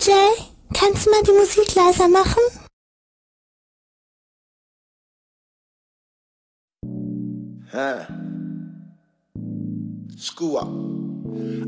DJ, kannst du mal die Musik leiser machen? School up.